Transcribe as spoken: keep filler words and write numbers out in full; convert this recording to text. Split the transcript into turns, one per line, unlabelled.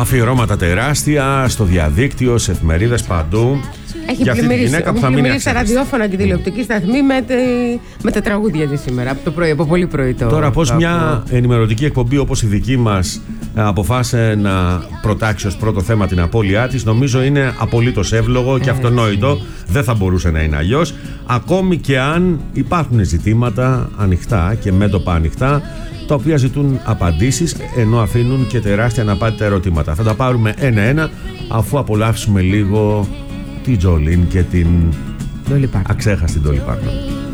Αφιερώματα τεράστια στο διαδίκτυο, σε εφημερίδες παντού.
Έχει πλημμυρίσει τα ραδιόφωνα και τηλεοπτική σταθμή με, τε, με τα τραγούδια της σήμερα, από το πρωί, από πολύ πρωί το.
Τώρα, πώς
το
μια ενημερωτική εκπομπή όπως η δική μας αποφάσισε να προτάξει ως πρώτο θέμα την απώλειά της, νομίζω είναι απολύτως εύλογο και αυτονόητο. Δεν θα μπορούσε να είναι αλλιώς. Ακόμη και αν υπάρχουν ζητήματα ανοιχτά και μέτωπα ανοιχτά, τα οποία ζητούν απαντήσεις, ενώ αφήνουν και τεράστια αναπάντητα ερωτήματα. Θα τα πάρουμε ένα-ένα, αφού απολαύσουμε λίγο τη Τζολίν και την
Dolly Parton.
αξέχαστη Dolly Parton.